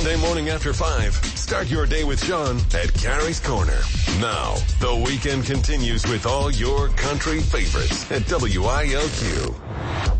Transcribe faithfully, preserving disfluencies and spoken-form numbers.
Weekday morning after five. Start your day with Sean at Carrie's Corner. Now, the weekend continues with all your country favorites at W I L Q.